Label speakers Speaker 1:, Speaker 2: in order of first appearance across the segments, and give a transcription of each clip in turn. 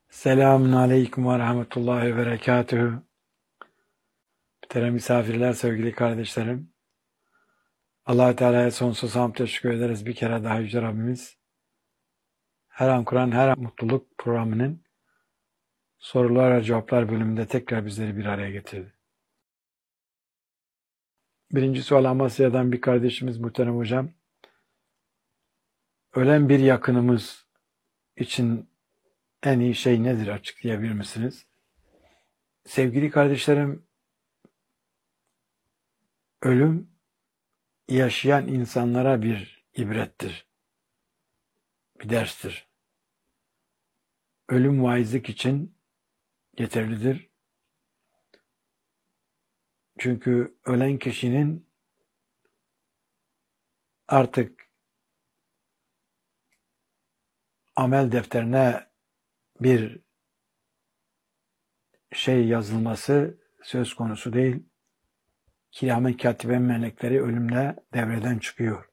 Speaker 1: Selamun aleyküm ve rahmetullahi ve berekatühü. Muhterem misafirler, sevgili kardeşlerim. Allah-u Teala'ya sonsuz hamd teşekkür ederiz. Bir kere daha Yüce Rabbimiz her an Kur'an, her an mutluluk programının sorular ve cevaplar bölümünde tekrar bizleri bir araya getirdi. Birinci sual Amasya'dan bir kardeşimiz muhterem hocam. Ölen bir yakınımız için en iyi şey nedir, açıklayabilir misiniz? Sevgili kardeşlerim, ölüm yaşayan insanlara bir ibrettir, bir derstir. Ölüm vaizlik için yeterlidir. Çünkü ölen kişinin artık amel defterine bir şey yazılması söz konusu değil. Kıyamet katibe melekleri ölümle devreden çıkıyor.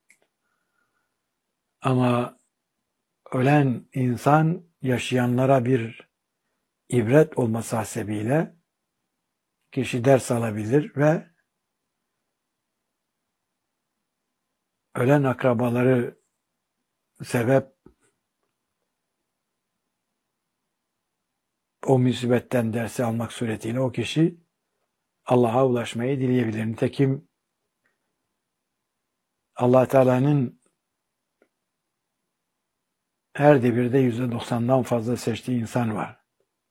Speaker 1: Ama ölen insan yaşayanlara bir ibret olması hasebiyle kişi ders alabilir ve ölen akrabaları sebep o musibetten dersi almak suretiyle o kişi Allah'a ulaşmayı dileyebilir. Nitekim Allah Teala'nın her devirde %90'dan fazla seçtiği insan var.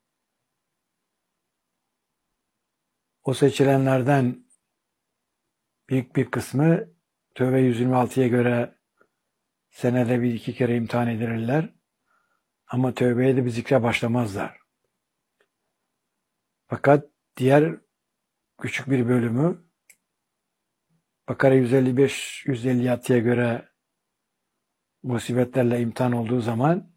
Speaker 1: O seçilenlerden büyük bir kısmı Tevbe 126'ya göre senede bir iki kere imtihan edilirler. Ama tövbeye de bir zikre başlamazlar. Fakat diğer küçük bir bölümü Bakara 155-156'ya göre musibetlerle imtihan olduğu zaman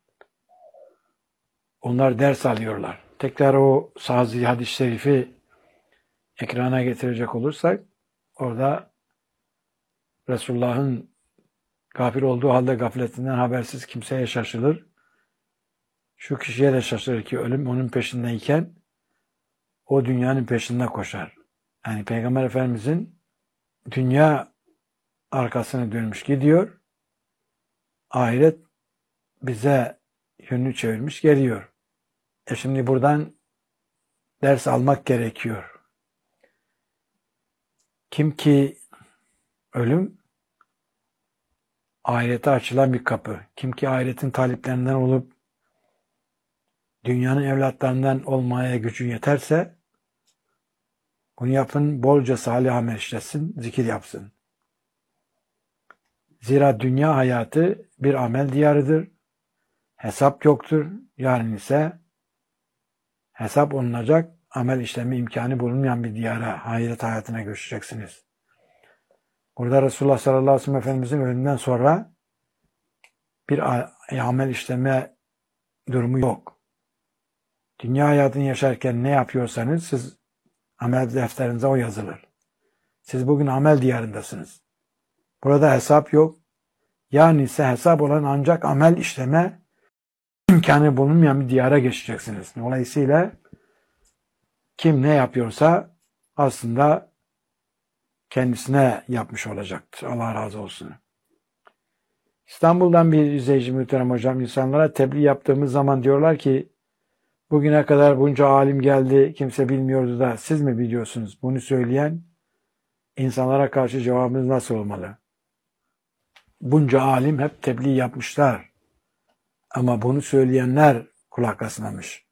Speaker 1: onlar ders alıyorlar. Tekrar o sahih hadis-i şerifi ekrana getirecek olursak orada Resulullah'ın gafil olduğu halde gafletinden habersiz kimseye şaşılır. Şu kişiye de şaşırır ki ölüm onun peşindeyken o dünyanın peşinde koşar. Yani Peygamber Efendimizin dünya arkasını dönmüş gidiyor. Ahiret bize yönünü çevirmiş geliyor. Şimdi buradan ders almak gerekiyor. Kim ki ölüm ahirete açılan bir kapı. Kim ki ahiretin taliplerinden olup dünyanın evlatlarından olmaya gücü yeterse bunu yapın, bolca salih amel işlesin, zikir yapsın. Zira dünya hayatı bir amel diyarıdır. Hesap yoktur. Yarın ise hesap olunacak, amel işleme imkanı bulunmayan bir diyara, ahiret hayatına göçeceksiniz. Burada Resulullah sallallahu aleyhi ve sellem Efendimizin ölümünden sonra bir amel işleme durumu yok. Dünya hayatını yaşarken ne yapıyorsanız siz amel defterinize o yazılır. Siz bugün amel diyarındasınız. Burada hesap yok. Yani ise hesap olan ancak amel işleme imkanı bulunmayan bir diyara geçeceksiniz. Dolayısıyla kim ne yapıyorsa aslında kendisine yapmış olacaktır. Allah razı olsun. İstanbul'dan bir izleyici muhterem hocam, insanlara tebliğ yaptığımız zaman diyorlar ki bugüne kadar bunca alim geldi, kimse bilmiyordu da siz mi biliyorsunuz? Bunu söyleyen insanlara karşı cevabımız nasıl olmalı? Bunca alim hep tebliğ yapmışlar. Ama bunu söyleyenler kulak asmamış.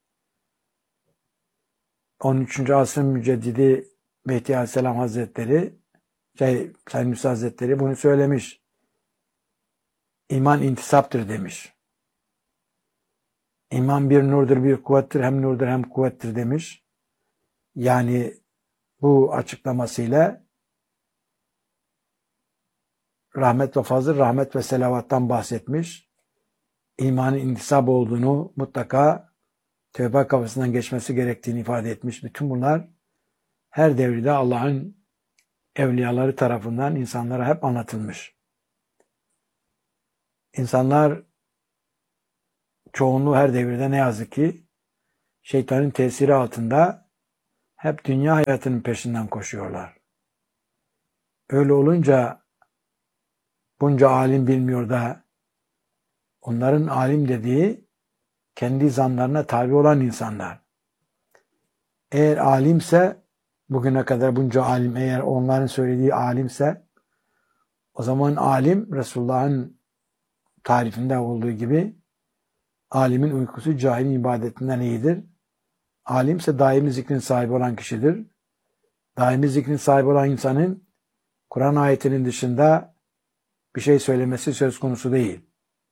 Speaker 1: 13. asrın müceddidi Mehdi Aleyhisselam Hazretleri, Said Nursi Hazretleri bunu söylemiş. İman intisaptır demiş. İman bir nurdur, bir kuvvettir, hem nurdur hem kuvvettir demiş. Yani bu açıklamasıyla rahmet ve fazıl, rahmet ve selavattan bahsetmiş. İmanın intisap olduğunu, mutlaka tövbe kapısından geçmesi gerektiğini ifade etmiş. Bütün bunlar her devirde Allah'ın evliyaları tarafından insanlara hep anlatılmış. İnsanlar çoğunluğu her devirde ne yazık ki şeytanın tesiri altında hep dünya hayatının peşinden koşuyorlar. Öyle olunca bunca alim bilmiyor da onların alim dediği kendi zanlarına tabi olan insanlar. Eğer alimse, bugüne kadar bunca alim, eğer onların söylediği alimse, o zaman alim Resulullah'ın tarifinde olduğu gibi alimin uykusu cahilin ibadetinden iyidir. Alimse daimi zikrin sahibi olan kişidir. Daimi zikrin sahibi olan insanın Kur'an ayetinin dışında bir şey söylemesi söz konusu değil.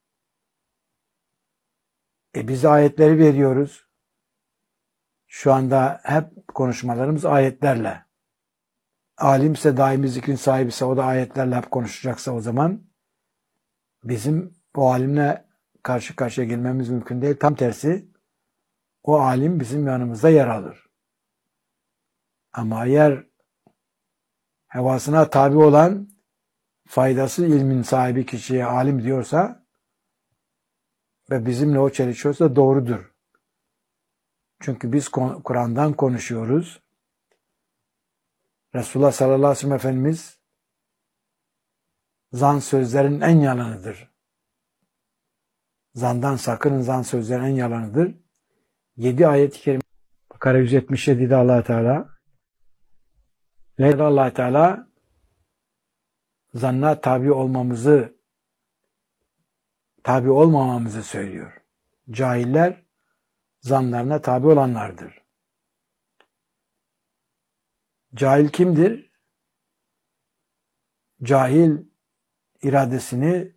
Speaker 1: Biz ayetleri veriyoruz. Şu anda hep konuşmalarımız ayetlerle. Alimse, daimi zikrin sahibiyse, o da ayetlerle hep konuşacaksa o zaman bizim o alimle karşı karşıya gelmemiz mümkün değil. Tam tersi, o alim bizim yanımızda yer alır. Ama eğer hevasına tabi olan faydasız ilmin sahibi kişiye alim diyorsa ve bizimle o çelişiyorsa doğrudur. Çünkü biz Kur'an'dan konuşuyoruz. Resulullah sallallahu aleyhi ve sellem Efendimiz zan sözlerin en yalanıdır. Zandan sakının, zan sözlerin en yalanıdır. 7 ayet-i kerime Bakara 177'de Allah Teala Allah Teala zanna tabi olmamamızı söylüyor. Cahiller zanlarına tabi olanlardır. Cahil kimdir? Cahil iradesini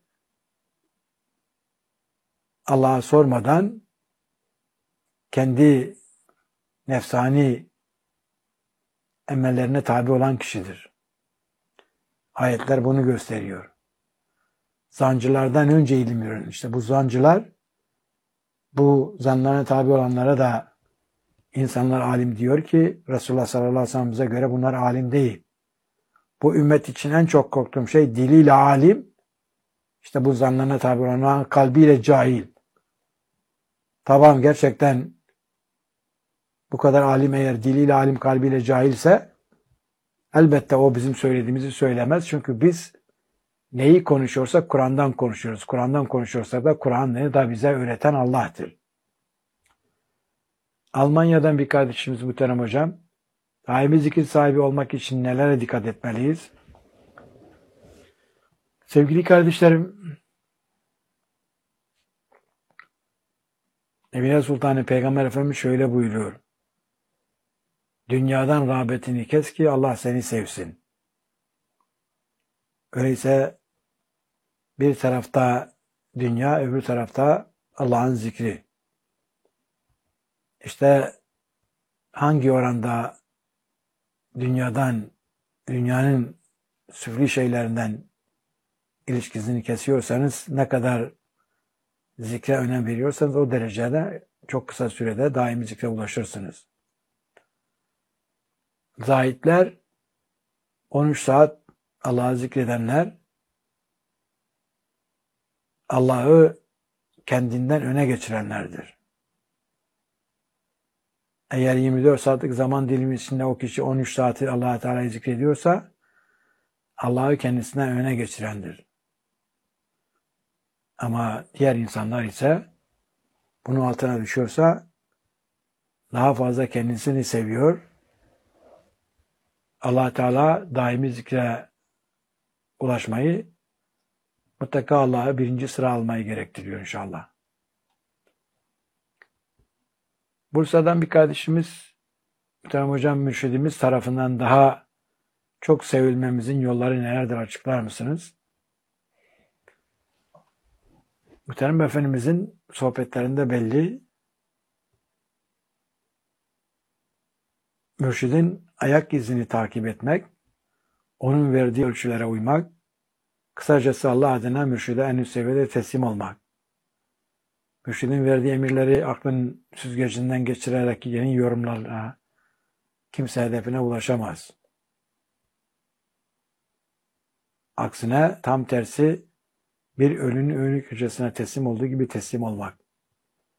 Speaker 1: Allah'a sormadan kendi nefsani emellerine tabi olan kişidir. Ayetler bunu gösteriyor. Zancılardan önce ilim öğrenin. İşte bu zancılar, bu zanlarına tabi olanlara da insanlar alim diyor ki Resulullah sallallahu aleyhi ve sellem'e göre bunlar alim değil. Bu ümmet için en çok korktuğum şey diliyle alim, işte bu zanlarına tabi olanlar kalbiyle cahil. Tamam, gerçekten bu kadar alim eğer diliyle alim kalbiyle cahilse elbette o bizim söylediğimizi söylemez. Çünkü biz neyi konuşuyorsak Kur'an'dan konuşuyoruz. Kur'an'dan konuşuyorsak da Kur'an'ı da bize öğreten Allah'tır. Almanya'dan bir kardeşimiz muhterem hocam, daimi zikir sahibi olmak için nelere dikkat etmeliyiz? Sevgili kardeşlerim, Emine Sultanı Peygamber Efendimiz şöyle buyuruyor. Dünyadan rağbetini kes ki Allah seni sevsin. Öyleyse bir tarafta dünya, öbür tarafta Allah'ın zikri. İşte hangi oranda dünyanın süfli şeylerinden ilişkisini kesiyorsanız, ne kadar zikre önem veriyorsanız o derecede çok kısa sürede daimi zikre ulaşırsınız. Zahitler, 13 saat Allah'ı zikredenler, Allah'ı kendinden öne geçirenlerdir. Eğer 24 saatlik zaman dilimi içinde o kişi 13 saati Allah-u Teala'yı zikrediyorsa, Allah'ı kendisinden öne geçirendir. Ama diğer insanlar ise bunun altına düşüyorsa daha fazla kendisini seviyor. Allah Teala daimi zikre ulaşmayı, mutlaka Allah'ı birinci sıra almayı gerektiriyor inşallah. Bursa'dan bir kardeşimiz, muhterem hocam, mürşidimiz tarafından daha çok sevilmemizin yolları nelerdir, açıklar mısınız? Muhterem Efendimizin sohbetlerinde belli, mürşidin ayak izini takip etmek, onun verdiği ölçülere uymak, kısacası Allah adına mürşide en üst seviyede teslim olmak. Mürşidin verdiği emirleri aklın süzgecinden geçirerek yeni yorumlarla kimse hedefine ulaşamaz. Aksine tam tersi, bir ölünün ölü hücresine teslim olduğu gibi teslim olmak.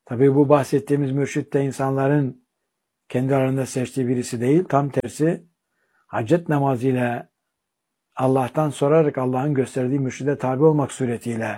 Speaker 1: Tabii bu bahsettiğimiz mürşit de insanların kendi aralarında seçtiği birisi değil. Tam tersi hacet namazıyla Allah'tan sorarak Allah'ın gösterdiği mürşide tabi olmak suretiyle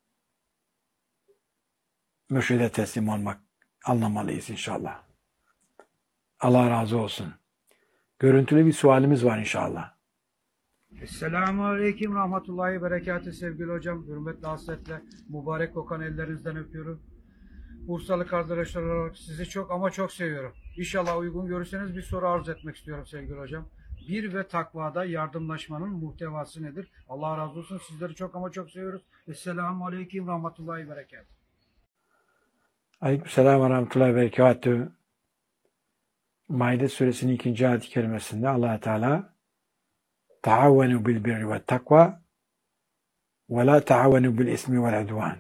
Speaker 1: mürşide teslim olmak anlamalıyız inşallah. Allah razı olsun. Görüntülü bir sualimiz var inşallah.
Speaker 2: Esselamu Aleyküm Rahmetullahi Berekatü sevgili hocam. Hürmetle, hasretle, mübarek kokan ellerinizden öpüyorum. Bursalı kardeşler olarak sizi çok ama çok seviyorum. İnşallah uygun görürseniz bir soru arz etmek istiyorum sevgili hocam. Bir ve takvada yardımlaşmanın muhtevası nedir? Allah razı olsun. Sizleri çok ama çok seviyoruz. Esselamu Aleyküm Rahmetullahi Berekatü.
Speaker 1: Aleykümselam ve rahmetullahi ve berekatühü. Maide suresinin 2. ayet-i kerimesinde Allah Teala "Taavvenu bil birri ve takva ve la taavvenu bil ismi vel udvan."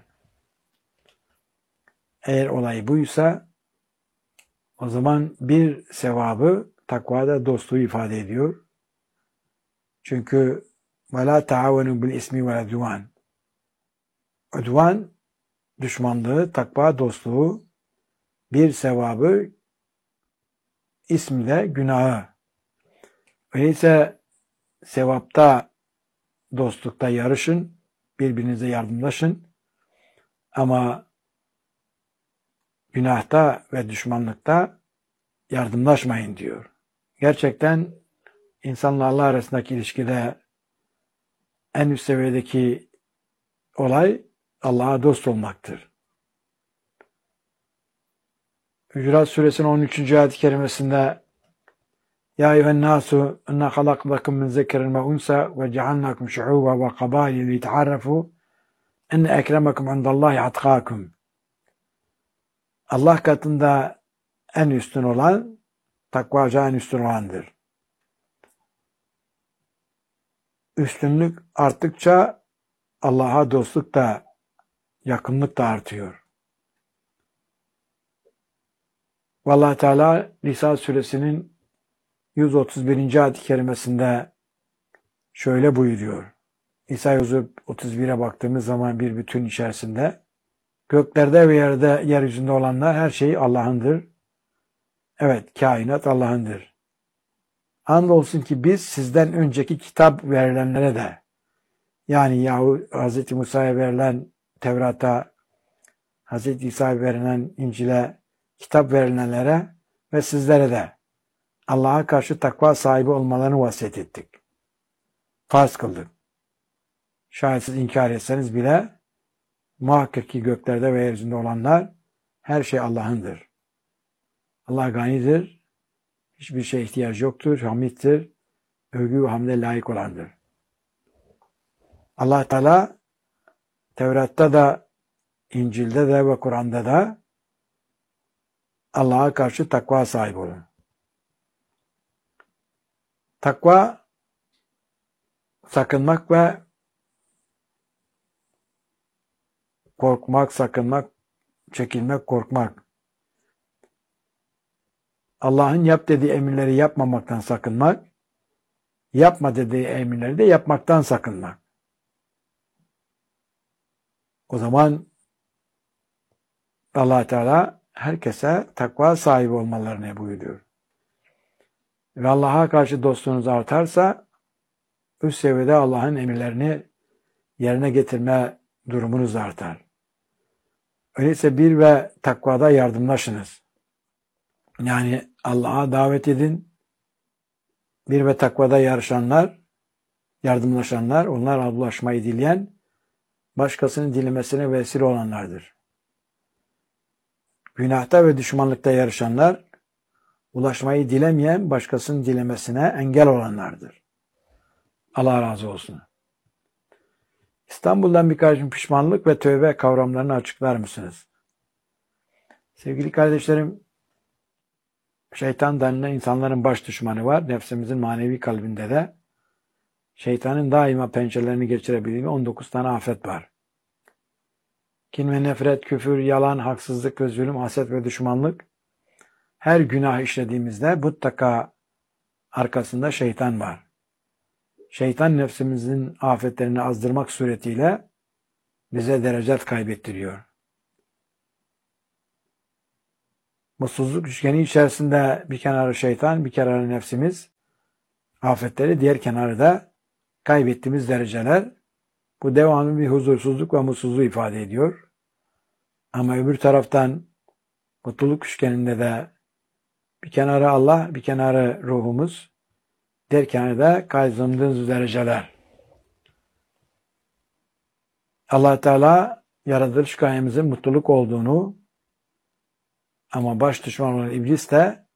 Speaker 1: Eğer olay buysa o zaman bir sevabı takvada dostluğu ifade ediyor. Çünkü ve la taavvenu bil ismi vel udvan. Udvan düşmanlığı, takva dostluğu, bir sevabı, ismi de günahı. Öyleyse sevapta, dostlukta yarışın, birbirinize yardımlaşın. Ama günahta ve düşmanlıkta yardımlaşmayın diyor. Gerçekten insanla Allah arasındaki ilişkide en üst seviyedeki olay Allah'a dost olmaktır. Hucurat Suresinin 13. ayet-i kerimesinde "Ya eyyühen nasu inna halaknakum min zekerin ve unsa ve cealnakum şu'uba ve kabaile li ta'arrafu enne ekremekum indallahi atkakum." Allah katında en üstün olan, takvaca en üstün olandır. Üstünlük arttıkça Allah'a dostluk da, yakınlık da artıyor. Vallahi Teala Nisa suresinin 131. ayet-i kerimesinde şöyle buyuruyor. Nisa 131'e baktığımız zaman bir bütün içerisinde göklerde ve yerde, yeryüzünde olanlar her şey Allah'ındır. Evet, kainat Allah'ındır. Andolsun ki biz sizden önceki kitap verilenlere de, yani Hz. Musa'ya verilen Tevrat'a, Hz. İsa'ya verilen İncil'e, kitap verilenlere ve sizlere de Allah'a karşı takva sahibi olmalarını vasiyet ettik. Farz kıldık. Şayet siz inkar etseniz bile muhakkak ki göklerde ve yeryüzünde olanlar her şey Allah'ındır. Allah ganidir. Hiçbir şeye ihtiyacı yoktur. Hamiddir. Övgü ve hamde layık olandır. Allah Teala Tevrat'ta da, İncil'de de ve Kur'an'da da Allah'a karşı takva sahibi olun. Takva sakınmak ve korkmak, sakınmak, çekinmek, korkmak. Allah'ın yap dediği emirleri yapmamaktan sakınmak, yapma dediği emirleri de yapmaktan sakınmak. O zaman Allah Teala herkese takva sahibi olmalarını buyuruyor. Ve Allah'a karşı dostluğunuz artarsa üst seviyede Allah'ın emirlerini yerine getirme durumunuz artar. Öyleyse bir ve takvada yardımlaşınız. Yani Allah'a davet edin. Bir ve takvada yarışanlar, yardımlaşanlar, onlar ulaşmayı dileyen, başkasının dilemesine vesile olanlardır. Günahta ve düşmanlıkta yarışanlar, ulaşmayı dilemeyen, başkasının dilemesine engel olanlardır. Allah razı olsun. İstanbul'dan birkaç pişmanlık ve tövbe kavramlarını açıklar mısınız? Sevgili kardeşlerim, şeytan denilen insanların baş düşmanı var. Nefsimizin manevi kalbinde de şeytanın daima pençelerini geçirebildiği 19 tane afet var. Kin ve nefret, küfür, yalan, haksızlık ve zulüm, haset ve düşmanlık. Her günah işlediğimizde mutlaka arkasında şeytan var. Şeytan nefsimizin afetlerini azdırmak suretiyle bize derecet kaybettiriyor. mutsuzluk üçgeni içerisinde bir kenarı şeytan, bir kenarı nefsimiz, afetleri, diğer kenarı da kaybettiğimiz dereceler. Bu devamlı bir huzursuzluk ve mutsuzluğu ifade ediyor. Ama öbür taraftan mutluluk üçgeninde de bir kenarı Allah, bir kenarı ruhumuz, diğer kenarı da kazandığımız dereceler. Allah Teala yaratılış gayemizin mutluluk olduğunu, ama baş düşman olan iblis de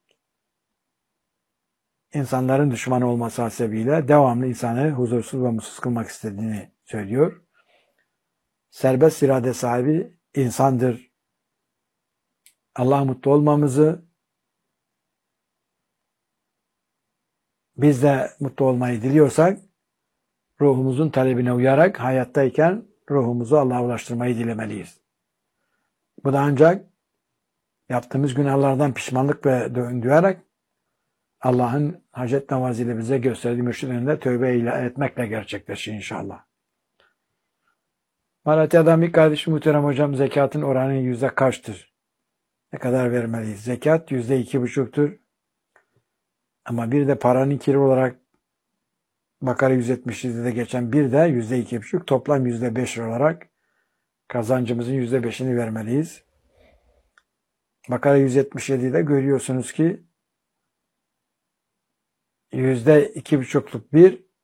Speaker 1: insanların düşmanı olması hasebiyle devamlı insanı huzursuz ve mutsuz kılmak istediğini söylüyor. Serbest irade sahibi insandır. Allah mutlu olmamızı, biz de mutlu olmayı diliyorsak, ruhumuzun talebine uyarak hayattayken ruhumuzu Allah'a ulaştırmayı dilemeliyiz. Bu da ancak yaptığımız günahlardan pişmanlık ve duyarak Allah'ın hacet navaziyle bize gösterdiği mürşid önünde tövbe etmekle gerçekleşir inşallah. Malatya'dan bir kardeşim, muhterem hocam, zekatın oranı yüzde kaçtır? Ne kadar vermeliyiz? Zekat %2,5'tür. Ama bir de paranın kiri olarak Bakara 177'de geçen bir de %2,5, toplam %5 olarak kazancımızın %5'ini vermeliyiz. Bakara 177'de görüyorsunuz ki %2,5'luk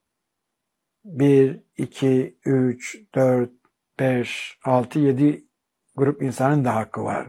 Speaker 1: 1, 2, 3, 4, 5, 6, 7 grup insanın da hakkı var.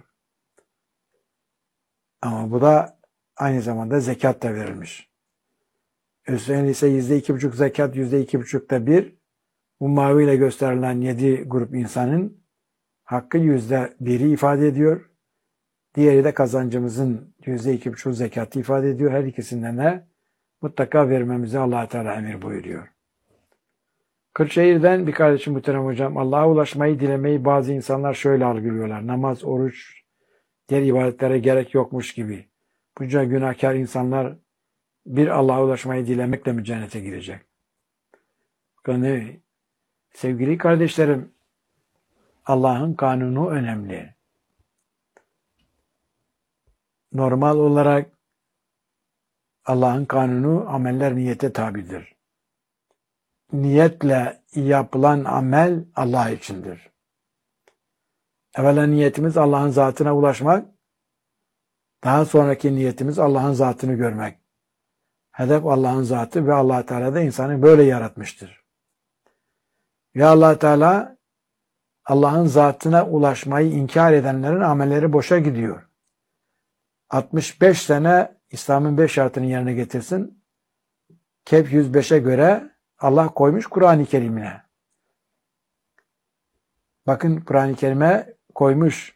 Speaker 1: Ama bu da aynı zamanda zekat da verilmiş. Üstelik ise %2,5 zekat, %2,5'da 1. Bu maviyle gösterilen 7 grup insanın hakkı %1'i ifade ediyor. Diğeri de kazancımızın %2,5 zekatı ifade ediyor. Her ikisinden de mutlaka vermemizi Allah Teala emir buyuruyor. Kırşehir'den bir kardeşim, muhterem hocam, Allah'a ulaşmayı dilemeyi bazı insanlar şöyle algılıyorlar. Namaz, oruç, diğer ibadetlere gerek yokmuş gibi. Bunca günahkar insanlar bir Allah'a ulaşmayı dilemekle mi cennete girecek? Bakın sevgili kardeşlerim, Allah'ın kanunu önemli. Normal olarak Allah'ın kanunu ameller niyete tabidir. Niyetle yapılan amel Allah içindir. Evvela niyetimiz Allah'ın zatına ulaşmak, daha sonraki niyetimiz Allah'ın zatını görmek. Hedef Allah'ın zatı ve Allah Teala da insanı böyle yaratmıştır. Ve Allah Teala Allah'ın zatına ulaşmayı inkar edenlerin amelleri boşa gidiyor. 65 sene İslam'ın 5 şartını yerine getirsin. Kehf 105'e göre Allah koymuş Kur'an-ı Kerim'ine. Bakın Kur'an-ı Kerim'e koymuş.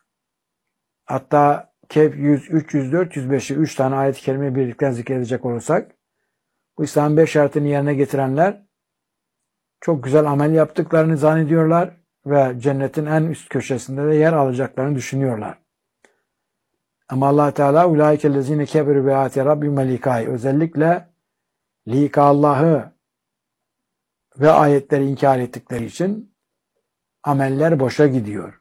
Speaker 1: Hatta Kehf 100, 304, 105'i 3 tane ayet-i kerime birlikte zikredecek olursak, bu İslam'ın 5 şartını yerine getirenler çok güzel amel yaptıklarını zannediyorlar ve cennetin en üst köşesinde de yer alacaklarını düşünüyorlar. Ama Allah Teala ulaikellezine keberu bi ayati rabbihim ve likâhi, özellikle lika Allah'ı ve ayetleri inkar ettikleri için ameller boşa gidiyor.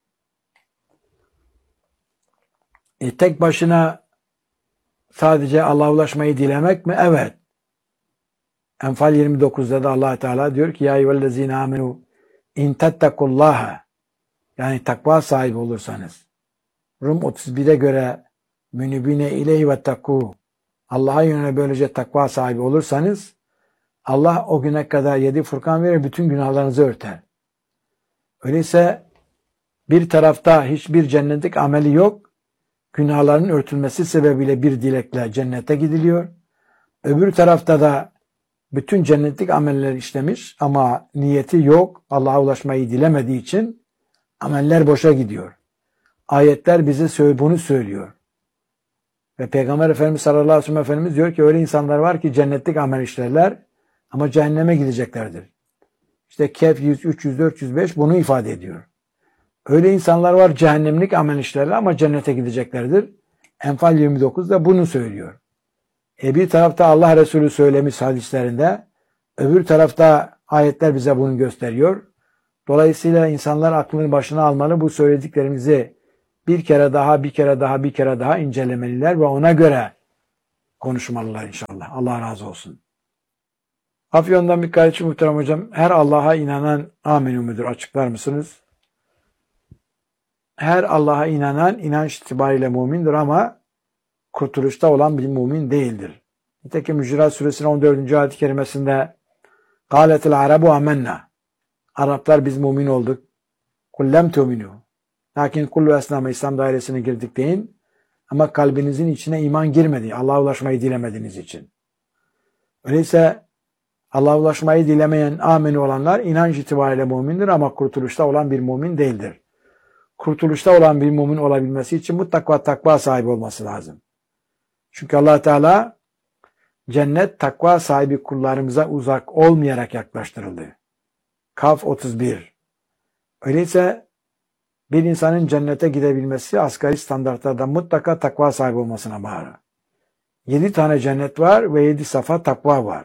Speaker 1: Tek başına sadece Allah'a ulaşmayı dilemek mi? Evet. Enfal 29'da da Allah Teala diyor ki ya eyyühellezine amenu in tettekullaha, yani takva sahibi olursanız. Rum 31'e göre münibine ileyhi ve takku, Allah'a yönelik böylece takva sahibi olursanız Allah o güne kadar 7 Furkan verir, bütün günahlarınızı örter. Öyleyse bir tarafta hiçbir cennetlik ameli yok, günahların örtülmesi sebebiyle bir dilekle cennete gidiliyor. Öbür tarafta da bütün cennetlik ameller işlemiş ama niyeti yok, Allah'a ulaşmayı dilemediği için ameller boşa gidiyor. Ayetler bize bunu söylüyor. Ve Peygamber Efendimiz sallallahu aleyhi ve sellem Efendimiz diyor ki öyle insanlar var ki cennetlik amel işlerler ama cehenneme gideceklerdir. İşte Kehf 103, 104, 105 bunu ifade ediyor. Öyle insanlar var cehennemlik amel işlerler ama cennete gideceklerdir. Enfal 29 da bunu söylüyor. Bir tarafta Allah Resulü söylemiş hadislerinde, öbür tarafta ayetler bize bunu gösteriyor. Dolayısıyla insanlar aklını başına almalı, bu söylediklerimizi bir kere daha incelemeliler ve ona göre konuşmalılar inşallah. Allah razı olsun. Afyon'dan bir kardeşim muhterem hocam. Her Allah'a inanan amenü müdür? Açıklar mısınız? Her Allah'a inanan inanç itibariyle mümindir ama kurtuluşta olan bir mümin değildir. Nitekim Hucurat Suresinin 14. ayet-i kerimesinde "Kâletil arabu amennâ" Araplar biz mümin olduk. "Kul lem tu'minû" Lakin kullu esnama İslam dairesine girdik deyin ama kalbinizin içine iman girmedi. Allah'a ulaşmayı dilemediğiniz için. Öyleyse Allah'a ulaşmayı dilemeyen ameni olanlar inanç itibariyle mümindir ama kurtuluşta olan bir mümin değildir. Kurtuluşta olan bir mümin olabilmesi için mutlaka takva sahibi olması lazım. Çünkü Allah Teala cennet takva sahibi kullarımıza uzak olmayarak yaklaştırıldı. Kaf 31. Öyleyse bir insanın cennete gidebilmesi asgari standartlarda mutlaka takva sahibi olmasına bağlı. 7 tane cennet var ve 7 safa takva var.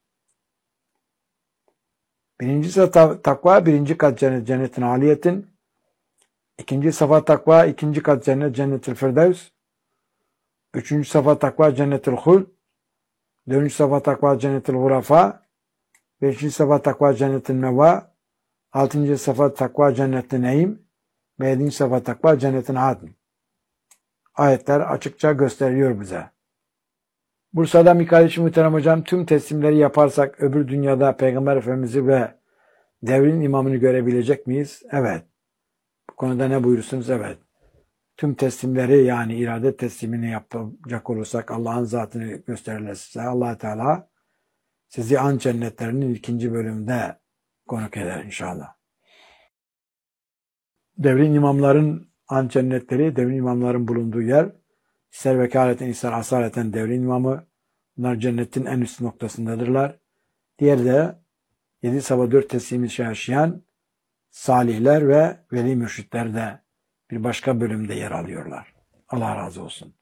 Speaker 1: Birincisi takva, birinci kat cennetin aliyetin. İkinci safa takva, ikinci kat cennet-i firdevs. Üçüncü safa takva cennet-i huld. Dördüncü safa takva cennet-i hurafa. Beşinci safa takva cennet-i meva. Altıncı safa takva cennet-i neim. Ve yedinci safa takva cennet-i adn. Ayetler açıkça gösteriyor bize. Bursa'da bir kardeşim muhterem hocam, tüm teslimleri yaparsak öbür dünyada Peygamber Efendimiz'i ve devrin imamını görebilecek miyiz? Evet. Bu konuda ne buyurursunuz? Evet. Tüm teslimleri yani irade teslimini yapacak olursak Allah'ın zatını gösterirse Allah Teala sizi an cennetlerinin ikinci bölümünde konuk eder inşallah. Devrin imamların an cennetleri, devrin imamların bulunduğu yer, ister vekaleten ister asaleten devrin imamı, bunlar cennetin en üst noktasındadırlar. Diğeri de 7 sabah 4 teslimi yaşayan salihler ve veli mürşitler de bir başka bölümde yer alıyorlar. Allah razı olsun.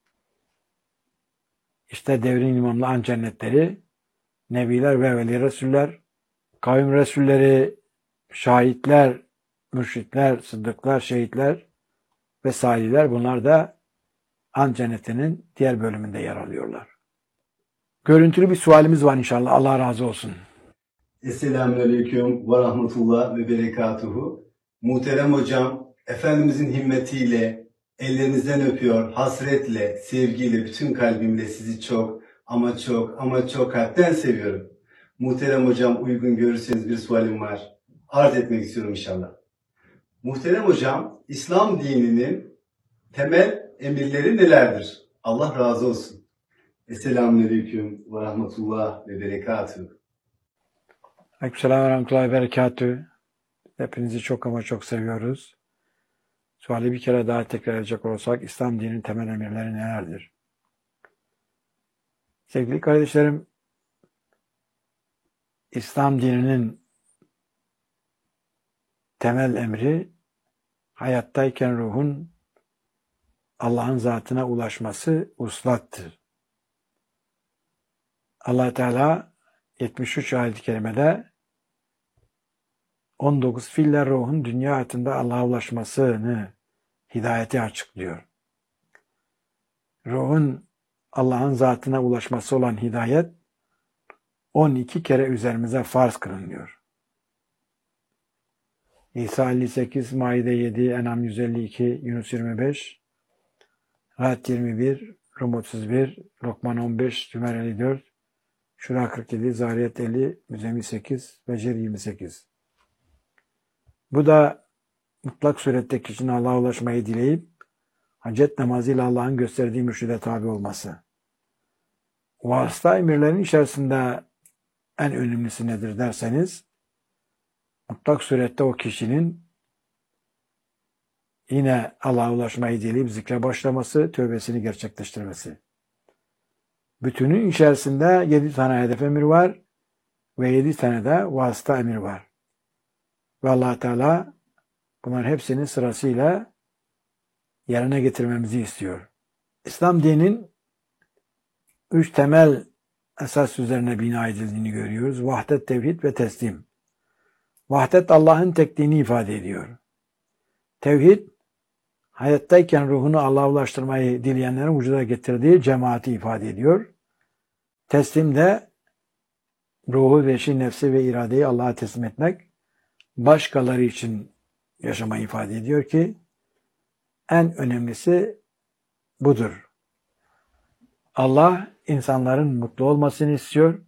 Speaker 1: İşte devrin imamlı an cennetleri, nebiler ve veli resuller, kavim resulleri, şahitler, mürşitler, sıddıklar, şehitler ve salihler, bunlar da an cennetinin diğer bölümünde yer alıyorlar. Görüntülü bir sualimiz var inşallah. Allah razı olsun.
Speaker 3: Esselamualeyküm ve rahmetullah ve berekatuhu. Muhterem hocam, Efendimizin himmetiyle ellerinizden öpüyor, hasretle, sevgiyle, bütün kalbimle sizi çok ama çok kalpten seviyorum. Muhterem hocam, uygun görürseniz bir sualim var. Arz etmek istiyorum inşallah. Muhterem hocam, İslam dininin temel emirleri nelerdir? Allah razı olsun. Esselamualeyküm ve rahmetullah ve berekatuhu.
Speaker 1: Aleykümselam ve rahmetullahi ve berekatühü. Hepinizi çok ama çok seviyoruz. Suali bir kere daha tekrar edecek olursak, İslam dininin temel emirleri nelerdir? Sevgili kardeşlerim, İslam dininin temel emri, hayattayken ruhun Allah'ın zatına ulaşması uslattır. Allah Teala 73 ayet-i kerimede 19 fiille ruhun dünya hayatında Allah'a ulaşmasını, hidayeti açıklıyor. Ruhun Allah'ın zatına ulaşması olan hidayet 12 kere üzerimize farz kılınıyor. İsa 58, Maide 7, En'am 152, Yunus 25, Rahat 21, Rum 31, Lokman 15, Zümer 54, Şura 47, Zariyet 50, Müzzemmil 8, Becr 28. Bu da mutlak surette kişinin Allah'a ulaşmayı dileyip hacet namazıyla Allah'ın gösterdiği mürşide tabi olması. Vasıta emirlerin içerisinde en önemlisi nedir derseniz, mutlak surette o kişinin yine Allah'a ulaşmayı dileyip zikre başlaması, tövbesini gerçekleştirmesi. Bütünün içerisinde 7 tane hedef emir var ve 7 tane de vasıta emir var. Ve Allah Teala bunların hepsini sırasıyla yerine getirmemizi istiyor. İslam dininin 3 temel esas üzerine bina edildiğini görüyoruz. Vahdet, tevhid ve teslim. Vahdet Allah'ın tekliğini ifade ediyor. Tevhid, hayattayken ruhunu Allah'a ulaştırmayı dileyenlerin vücuda getirdiği cemaati ifade ediyor. Teslim de ruhu ve nefsi ve iradeyi Allah'a teslim etmek, başkaları için yaşamayı ifade ediyor ki en önemlisi budur. Allah insanların mutlu olmasını istiyor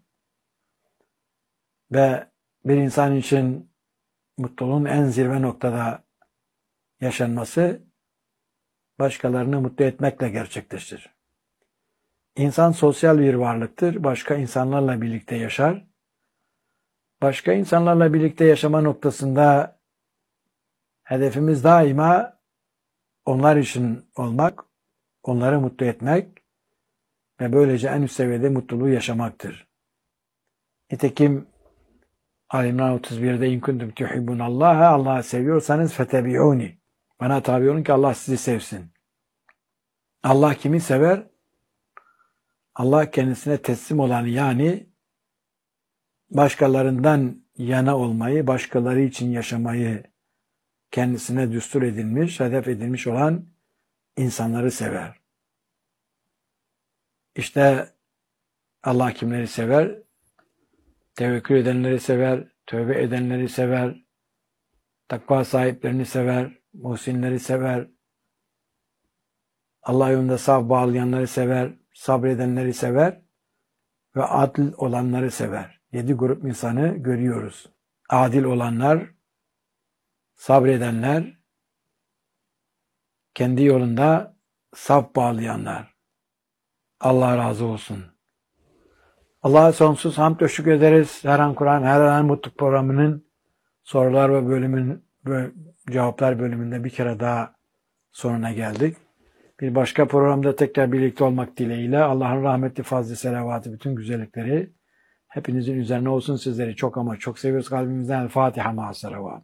Speaker 1: ve bir insan için mutluluğun en zirve noktada yaşanması başkalarını mutlu etmekle gerçekleşir. İnsan sosyal bir varlıktır. Başka insanlarla birlikte yaşar. Başka insanlarla birlikte yaşama noktasında hedefimiz daima onlar için olmak, onları mutlu etmek ve böylece en üst seviyede mutluluğu yaşamaktır. Nitekim Ali-İmran 31'de in kuntum tuhibbunallaha, Allah'ı seviyorsanız fetebi'uni. Bana tabi olun ki Allah sizi sevsin. Allah kimi sever? Allah kendisine teslim olanı, yani başkalarından yana olmayı, başkaları için yaşamayı kendisine düstur edilmiş, hedef edilmiş olan insanları sever. İşte Allah kimleri sever? Tevekkül edenleri sever, tövbe edenleri sever, takva sahiplerini sever, muhsinleri sever, Allah yolunda saf bağlayanları sever, sabredenleri sever ve adil olanları sever. 7 grup insanı görüyoruz. Adil olanlar, sabredenler, kendi yolunda saf bağlayanlar. Allah razı olsun. Allah'a sonsuz hamd ve şükür ederiz. Her an Kur'an, her an Mutluluk programının sorular ve cevaplar bölümünde bir kere daha sonuna geldik. Bir başka programda tekrar birlikte olmak dileğiyle Allah'ın rahmetli, fazlı, selavatı, bütün güzellikleri hepinizin üzerine olsun. Sizleri çok ama çok seviyoruz kalbimizden. El Fatiha ma'a selavat.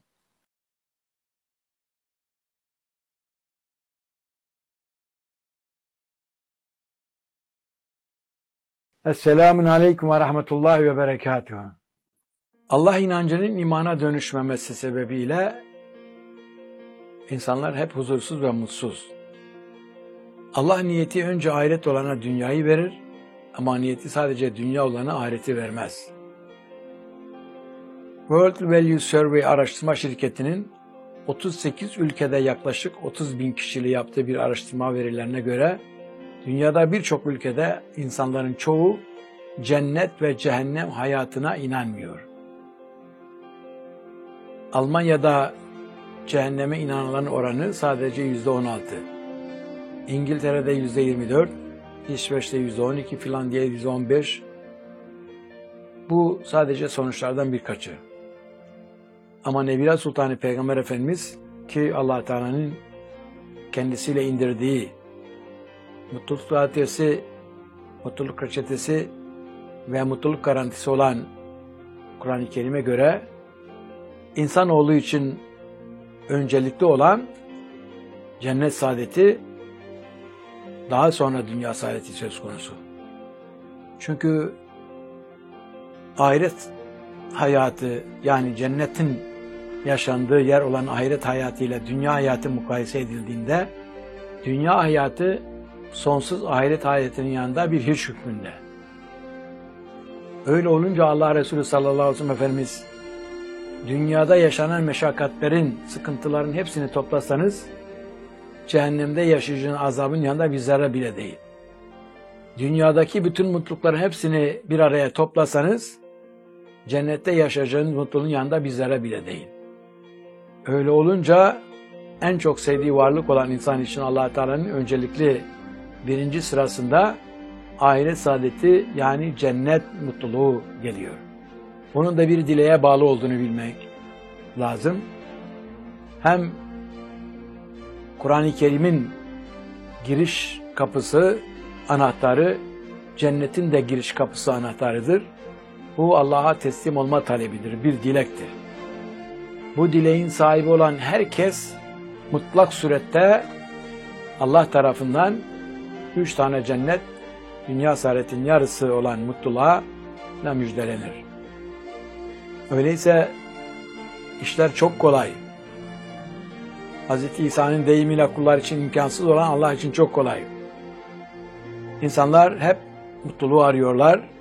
Speaker 1: Esselamun Aleyküm ve Rahmetullahi ve Berekatuhu. Allah inancının imana dönüşmemesi sebebiyle insanlar hep huzursuz ve mutsuz. Allah niyeti önce ahiret olana dünyayı verir ama niyeti sadece dünya olana ahireti vermez. World Value Survey araştırma şirketinin 38 ülkede yaklaşık 30.000 kişiyle yaptığı bir araştırma verilerine göre dünyada birçok ülkede insanların çoğu cennet ve cehennem hayatına inanmıyor. Almanya'da cehenneme inananların oranı sadece %16. İngiltere'de %24, İsveç'te %12, Finlandiya'da %15. Bu sadece sonuçlardan birkaçı. Ama Nebila Sultanı Peygamber Efendimiz ki Allah Teala'nın kendisiyle indirdiği mutluluk adresi, mutluluk reçetesi ve mutluluk garantisi olan Kur'an-ı Kerim'e göre insanoğlu için öncelikli olan cennet saadeti, daha sonra dünya saadeti söz konusu. Çünkü ahiret hayatı, yani cennetin yaşandığı yer olan ahiret hayatıyla dünya hayatı mukayese edildiğinde dünya hayatı sonsuz ahiret hayatının yanında bir hiç hükmünde. Öyle olunca Allah Resulü sallallahu aleyhi ve sellem Efendimiz dünyada yaşanan meşakkatlerin, sıkıntıların hepsini toplasanız cehennemde yaşayacağın azabın yanında bir zerre bile değil. Dünyadaki bütün mutlulukların hepsini bir araya toplasanız cennette yaşayacağın mutluluğun yanında bir zerre bile değil. Öyle olunca en çok sevdiği varlık olan insan için Allah Teala'nın öncelikli birinci sırasında ahiret saadeti, yani cennet mutluluğu geliyor. Bunun da bir dileğe bağlı olduğunu bilmek lazım. Hem Kur'an-ı Kerim'in giriş kapısı, anahtarı, cennetin de giriş kapısı, anahtarıdır. Bu Allah'a teslim olma talebidir, bir dilektir. Bu dileğin sahibi olan herkes mutlak surette Allah tarafından 3 tane cennet, dünya saadetinin yarısı olan mutluluğa müjdelenir. Öyleyse işler çok kolay. Hz. İsa'nın deyimiyle kullar için imkansız olan Allah için çok kolay. İnsanlar hep mutluluğu arıyorlar